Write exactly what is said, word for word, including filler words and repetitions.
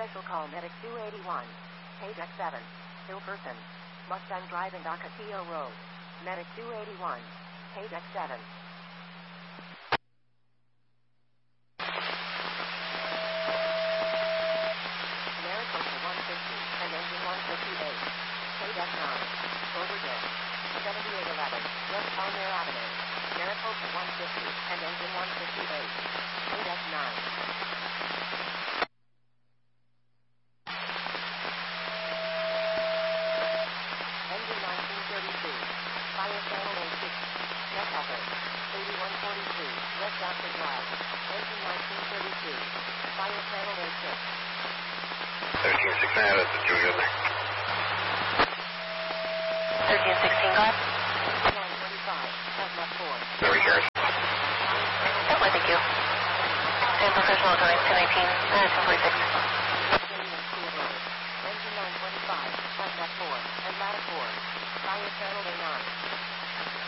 Official call Medic two eighty-one. Page X seven. Still person. Mustang driving Ocotillo Road. Medic two eighty-one. Page X seven. Maricopa one fifty and engine one fifty-eight. Page X nine. Overdose. seventy-eight eleven. West Palmer Avenue. Maricopa one fifty and engine one fifty-eight. Page X nine. Engine nineteen thirty-two. Fire channel A six. Check effort. eighty-one forty-two. West Doctor Drive. Engine nineteen thirty-two. Fire channel A six. thirteen sixteen, that's the two in there. thirteen sixteen, go ahead. nine twenty-five. Has left four. There we go. Yep, I thank you. And professional going ten eighteen, uh, ten forty-six. Engine nine twenty-five. Has left four. And ladder four. Fire channel A nine.